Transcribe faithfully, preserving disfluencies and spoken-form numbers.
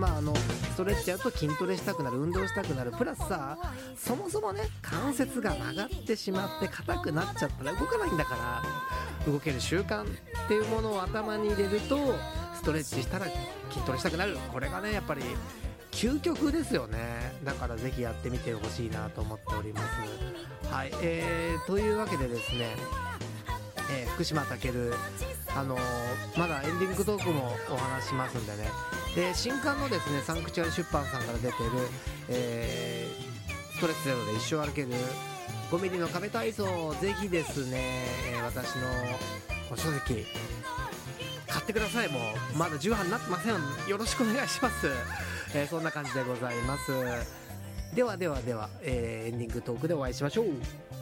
まああのストレッチやると筋トレしたくなる、運動したくなる、プラスさそもそもね関節が曲がってしまって硬くなっちゃったら動かないんだから、動ける習慣っていうものを頭に入れるとストレッチしたら筋トレしたくなる、これがねやっぱり究極ですよね。だからぜひやってみてほしいなと思っております。はい、えー、というわけでですね、えー、福島健、あのー、まだエンディングトークもお話しますんでね。で新刊のですねサンクチュアリ出版さんから出てる、えー、ストレスゼロで一生歩けるごミリの壁体操、ぜひですね、えー、私のお書籍買ってください。もうまだ重版になってません。よろしくお願いします。えー、そんな感じでございます。ではではでは、えー、エンディングトークでお会いしましょう。